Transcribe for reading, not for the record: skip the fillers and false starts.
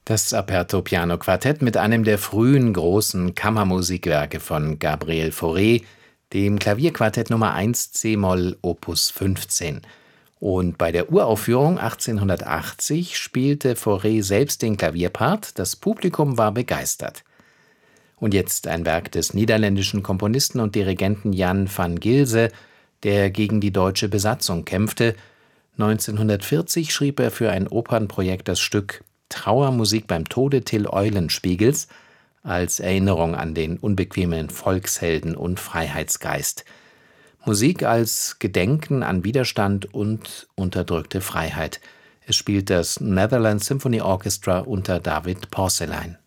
Das Aperto-Piano-Quartett mit einem der frühen großen Kammermusikwerke von Gabriel Fauré, dem Klavierquartett Nummer 1 c-Moll Opus 15. Und bei der Uraufführung 1880 spielte Fauré selbst den Klavierpart, das Publikum war begeistert. Und jetzt ein Werk des niederländischen Komponisten und Dirigenten Jan van Gilse, der gegen die deutsche Besatzung kämpfte. 1940 schrieb er für ein Opernprojekt das Stück Trauermusik beim Tode Till Eulenspiegels als Erinnerung an den unbequemen Volkshelden und Freiheitsgeist. Musik als Gedenken an Widerstand und unterdrückte Freiheit. Es spielt das Netherlands Symphony Orchestra unter David Porcelein.